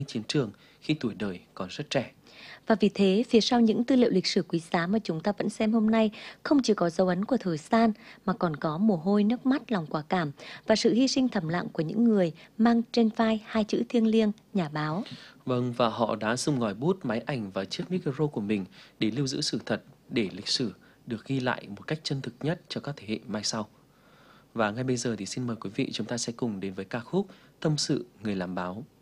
chiến trường khi tuổi đời còn rất trẻ. Và vì thế, phía sau những tư liệu lịch sử quý giá mà chúng ta vẫn xem hôm nay không chỉ có dấu ấn của thời gian mà còn có mồ hôi, nước mắt, lòng quả cảm và sự hy sinh thầm lặng của những người mang trên vai hai chữ thiêng liêng, nhà báo. Vâng, và họ đã dùng ngòi bút, máy ảnh và chiếc micro của mình để lưu giữ sự thật, để lịch sử được ghi lại một cách chân thực nhất cho các thế hệ mai sau. Và ngay bây giờ thì xin mời quý vị chúng ta sẽ cùng đến với ca khúc Tâm sự người làm báo.